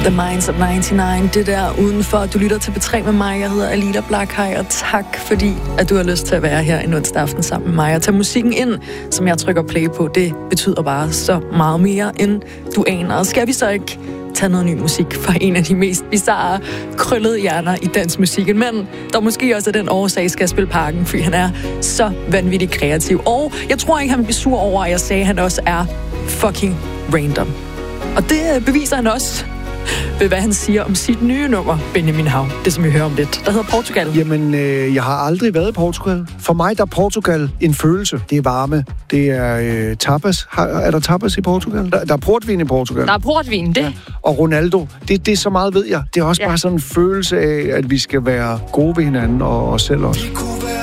The Minds of 99, det der udenfor. Du lytter til P3 med mig. Jeg hedder Alida Blakhaj, og tak fordi, at du har lyst til at være her en onsdag aften sammen med mig og tage musikken ind, som jeg trykker play på. Det betyder bare så meget mere, end du aner. Og skal vi så ikke tage noget ny musik fra en af de mest bizarre, krøllede hjerner i dansk musik? En mand, der måske også af den årsag skal spille Parken, fordi han er så vanvittigt kreativ. Og jeg tror ikke, han bliver sur over, at jeg sagde, at han også er fucking random. Og det beviser han også ved, hvad han siger om sit nye nummer, Benjamin Hav. Det, som vi hører om lidt. Der hedder Portugal. Jamen, jeg har aldrig været i Portugal. For mig der er Portugal en følelse. Det er varme. Det er tapas. Er der tapas i Portugal? Der er portvin i Portugal. Der er portvin, det. Ja. Og Ronaldo. Det er så meget, ved jeg. Det er også bare sådan en følelse af, at vi skal være gode ved hinanden og os selv også.